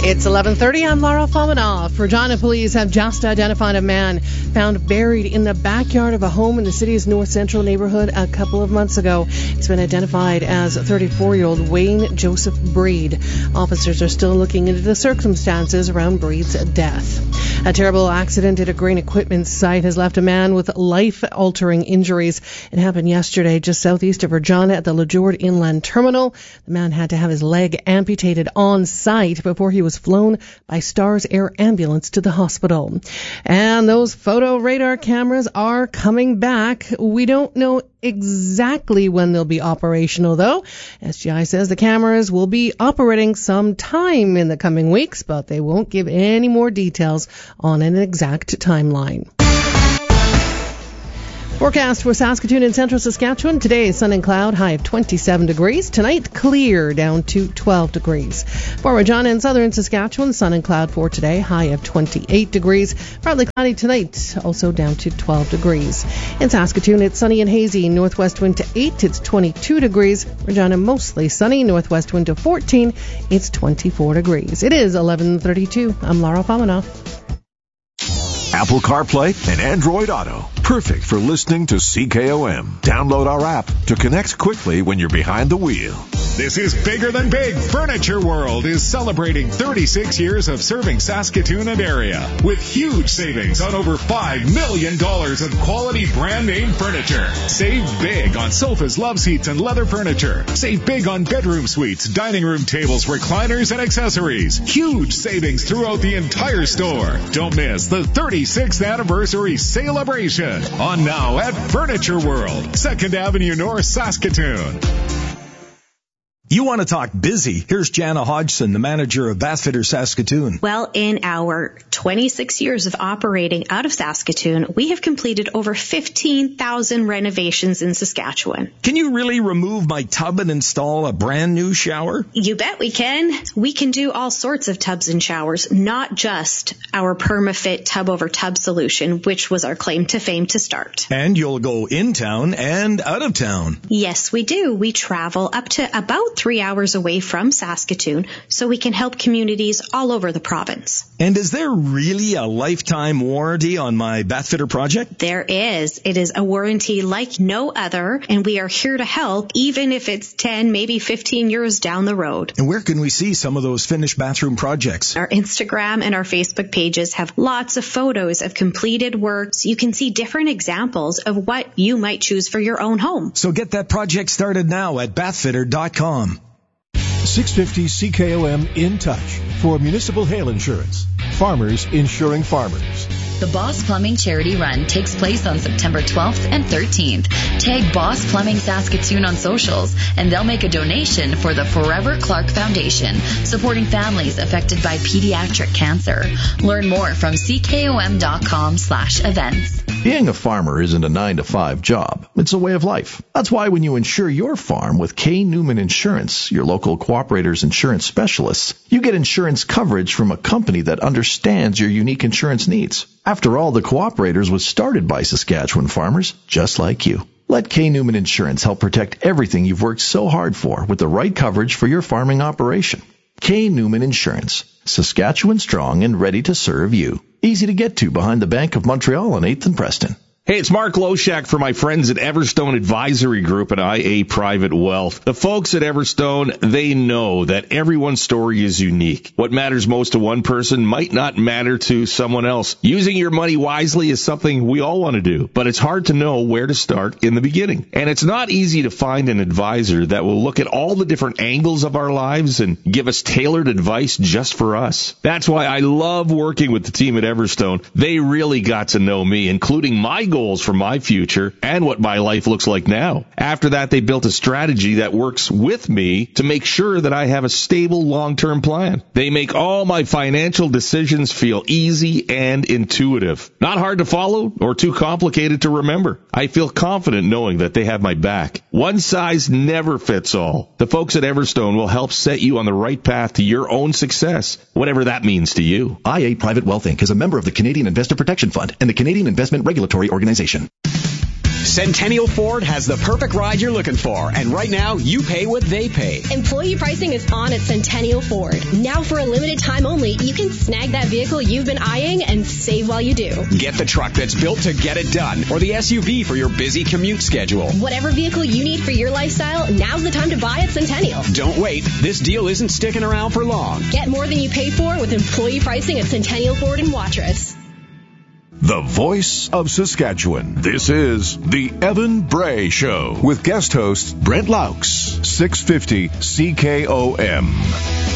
It's 11:30. I'm Laura Fominov. Regina police have just identified a man found buried in the backyard of a home in the city's north central neighborhood a couple of months ago. He's been identified as 34-year-old Wayne Joseph Breed. Officers are still looking into the circumstances around Breed's death. A terrible accident at a grain equipment site has left a man with life-altering injuries. It happened yesterday just southeast of Regina at the LeJord Inland Terminal. The man had to have his leg amputated on site before he was flown by Stars Air Ambulance to the hospital. And those photo radar cameras are coming back. We don't know exactly when they'll be operational, though. SGI says the cameras will be operating sometime in the coming weeks, but they won't give any more details on an exact timeline. Forecast for Saskatoon and central Saskatchewan. Today, sun and cloud, high of 27 degrees. Tonight, clear, down to 12 degrees. For Regina and southern Saskatchewan, sun and cloud for today, high of 28 degrees. Partly cloudy tonight, also down to 12 degrees. In Saskatoon, it's sunny and hazy. Northwest wind to 8, it's 22 degrees. Regina, mostly sunny. Northwest wind to 14, it's 24 degrees. It is 11:32. I'm Laura Fominov. Apple CarPlay and Android Auto. Perfect for listening to CKOM. Download our app to connect quickly when you're behind the wheel. This is Bigger Than Big. Furniture World is celebrating 36 years of serving Saskatoon and area with huge savings on over $5 million of quality brand name furniture. Save big on sofas, love seats, and leather furniture. Save big on bedroom suites, dining room tables, recliners, and accessories. Huge savings throughout the entire store. Don't miss the 36th anniversary celebration. On now at Furniture World, 2nd Avenue North, Saskatoon. You want to talk busy? Here's Jana Hodgson, the manager of Bathfitter Saskatoon. Well, in our 26 years of operating out of Saskatoon, we have completed over 15,000 renovations in Saskatchewan. Can you really remove my tub and install a brand new shower? You bet we can. We can do all sorts of tubs and showers, not just our PermaFit tub over tub solution, which was our claim to fame to start. And you'll go in town and out of town. Yes, we do. We travel up to about 3 hours away from Saskatoon, so we can help communities all over the province. And is there really a lifetime warranty on my Bathfitter project? There is. It is a warranty like no other, and we are here to help, even if it's 10, maybe 15 years down the road. And where can we see some of those finished bathroom projects? Our Instagram and our Facebook pages have lots of photos of completed works. You can see different examples of what you might choose for your own home. So get that project started now at bathfitter.com. 650 CKOM In Touch for municipal hail insurance. Farmers insuring farmers. The Boss Plumbing Charity Run takes place on September 12th and 13th. Tag Boss Plumbing Saskatoon on socials, and they'll make a donation for the Forever Clark Foundation, supporting families affected by pediatric cancer. Learn more from ckom.com/events. Being a farmer isn't a 9-to-5 job. It's a way of life. That's why when you insure your farm with K. Newman Insurance, your local Cooperators insurance specialists, you get insurance coverage from a company that understands your unique insurance needs. After all, the Cooperators was started by Saskatchewan farmers just like you. Let K. Newman Insurance help protect everything you've worked so hard for with the right coverage for your farming operation. K. Newman Insurance, Saskatchewan strong and ready to serve you. Easy to get to behind the Bank of Montreal on 8th and Preston. Hey, it's Mark Loshak for my friends at Everstone Advisory Group and IA Private Wealth. The folks at Everstone, they know that everyone's story is unique. What matters most to one person might not matter to someone else. Using your money wisely is something we all want to do, but it's hard to know where to start in the beginning. And it's not easy to find an advisor that will look at all the different angles of our lives and give us tailored advice just for us. That's why I love working with the team at Everstone. They really got to know me, including my goals for my future and what my life looks like now. After that, they built a strategy that works with me to make sure that I have a stable long-term plan. They make all my financial decisions feel easy and intuitive. Not hard to follow or too complicated to remember. I feel confident knowing that they have my back. One size never fits all. The folks at Everstone will help set you on the right path to your own success, whatever that means to you. IA Private Wealth Inc. is a member of the Canadian Investor Protection Fund and the Canadian Investment Regulatory Organization. Centennial Ford has the perfect ride you're looking for, and right now, you pay what they pay. Employee pricing is on at Centennial Ford. Now for a limited time only, you can snag that vehicle you've been eyeing and save while you do. Get the truck that's built to get it done, or the SUV for your busy commute schedule. Whatever vehicle you need for your lifestyle, now's the time to buy at Centennial. Don't wait. This deal isn't sticking around for long. Get more than you pay for with employee pricing at Centennial Ford in Watrous. The voice of Saskatchewan. This is the Evan Bray Show with guest host Brent Laux, 650 CKOM.